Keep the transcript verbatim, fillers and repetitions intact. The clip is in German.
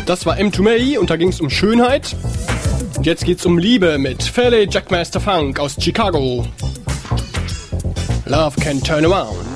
Das war M zwei May und da ging es um Schönheit. Und jetzt geht's um Liebe mit Fairleigh Jackmaster Funk aus Chicago. Love can turn around.